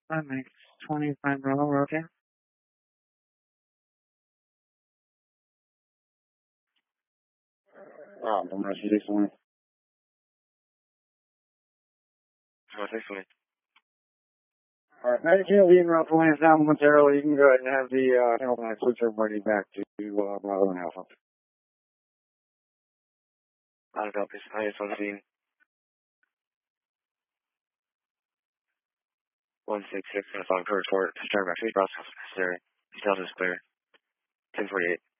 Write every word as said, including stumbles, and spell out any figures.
That makes twenty-five Bravo, okay? Ah, bon, bah, c'est descendu. Ouais, c'est ça. Alright, Medicare leading route for Lance down momentarily. You can go ahead and have the, uh, channel line switch everybody back to, uh, Bravo and Alpha. I'll copy. I S one scene. one six six, and it's on per report. Start back three process necessary. Details is clear. ten forty-eight.